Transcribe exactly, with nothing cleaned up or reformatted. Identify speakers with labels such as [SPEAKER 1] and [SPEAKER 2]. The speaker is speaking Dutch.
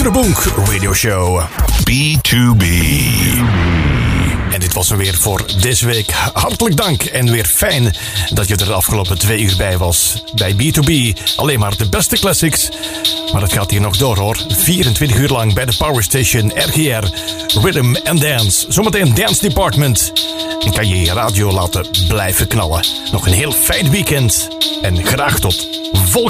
[SPEAKER 1] Buiten de Bonk Radio Show.
[SPEAKER 2] B to B.
[SPEAKER 1] En dit was er weer voor deze week. Hartelijk dank en weer fijn dat je er de afgelopen twee uur bij was. Bij B to B alleen maar de beste classics. Maar het gaat hier nog door hoor. vierentwintig uur lang bij de Power Station R G R. Rhythm and Dance. Zometeen Dance Department. En kan je je radio laten blijven knallen. Nog een heel fijn weekend. En graag tot volgende